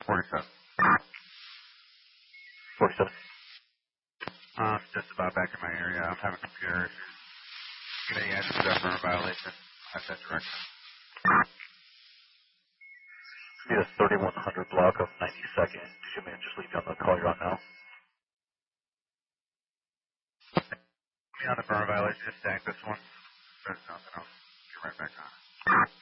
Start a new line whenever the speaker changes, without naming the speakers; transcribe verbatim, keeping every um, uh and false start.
forty-seven.
forty-seven.
Uh, just about back in my area. I'm having computer issues. Getting answers that for a violation. At that direction.
Need a thirty-one hundred block of ninety-second. Did you man just leave you on the call you're on now?
Me on the burn violation, just tank this one. There's nothing else. Get right back on.